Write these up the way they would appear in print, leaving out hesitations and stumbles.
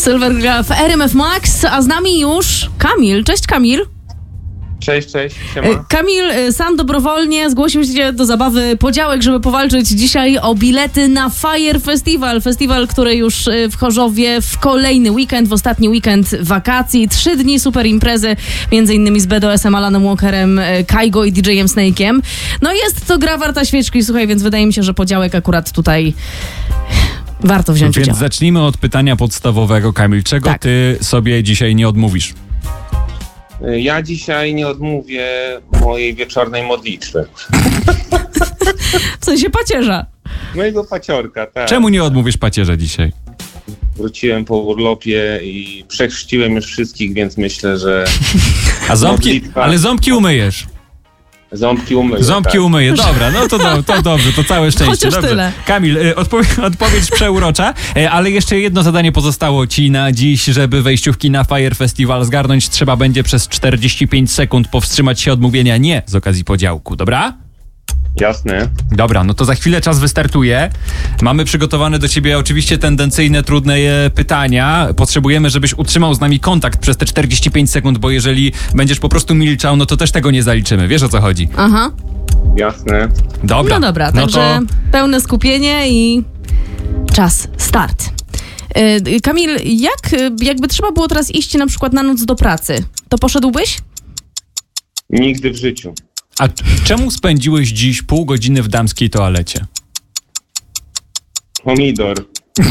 Silvergraph, RMF Max, a z nami już Kamil. Cześć Kamil. Cześć, siema. Kamil sam dobrowolnie zgłosił się do zabawy Podziałek, żeby powalczyć dzisiaj o bilety na Fire Festival. Festiwal, który już w Chorzowie w kolejny weekend, w ostatni weekend wakacji. 3 dni super imprezy, między innymi z BDS-em, Alanem Walkerem, Kaigo i DJ-em Snake'iem. No jest to gra warta świeczki, słuchaj, więc wydaje mi się, że Podziałek akurat tutaj warto wziąć udział. Więc zacznijmy od pytania podstawowego, Kamil. Czego ty sobie dzisiaj nie odmówisz? Ja dzisiaj nie odmówię mojej wieczornej modlitwy. W sensie pacierza. Mojego paciorka, tak. Czemu nie odmówisz pacierza dzisiaj? Wróciłem po urlopie i przechrzciłem już wszystkich, więc myślę, że... A ząbki umyjesz. Ząbki umyję. Ząbki umyję, dobra, no to dobrze, to całe szczęście. Chociaż dobrze. tyle. Kamil, odpowiedź przeurocza, ale jeszcze jedno zadanie pozostało ci na dziś, żeby wejściówki na Fire Festival zgarnąć. Trzeba będzie przez 45 sekund powstrzymać się od mówienia nie z okazji podziałku, dobra? Jasne. Dobra, no to za chwilę czas wystartuje. Mamy przygotowane do ciebie oczywiście tendencyjne, trudne pytania. Potrzebujemy, żebyś utrzymał z nami kontakt przez te 45 sekund, bo jeżeli będziesz po prostu milczał, no to też tego nie zaliczymy. Wiesz, o co chodzi? Aha. Jasne. Dobra. No dobra, także pełne skupienie i czas, start. Kamil, jakby trzeba było teraz iść na przykład na noc do pracy, to poszedłbyś? Nigdy w życiu. A czemu spędziłeś dziś pół godziny w damskiej toalecie? Pomidor.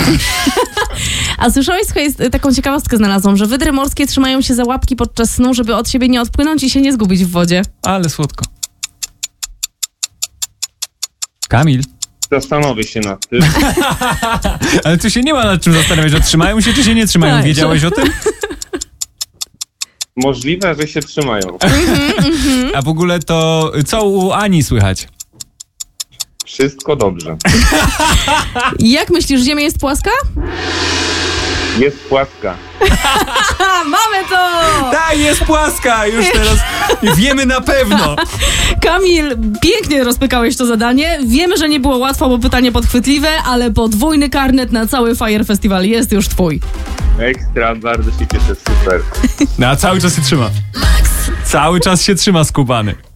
A słyszałeś, słuchaj, taką ciekawostkę znalazłam, że wydry morskie trzymają się za łapki podczas snu, żeby od siebie nie odpłynąć i się nie zgubić w wodzie. Ale słodko. Kamil? Zastanowię się nad tym. Ale tu się nie ma nad czym zastanawiać, że trzymają się czy się nie trzymają. Tak. Wiedziałeś o tym? Możliwe, że się trzymają. A w ogóle to co u Ani słychać? Wszystko dobrze. Jak myślisz, Ziemia jest płaska? Jest płaska. Mamy to! Tak, jest płaska! Już teraz wiemy na pewno. Kamil, pięknie rozpykałeś to zadanie. Wiemy, że nie było łatwo, bo pytanie podchwytliwe, ale podwójny karnet na cały Fire Festival jest już twój. Ekstra, bardzo się cieszę, super. No a cały czas się trzyma. Cały czas się trzyma skubany.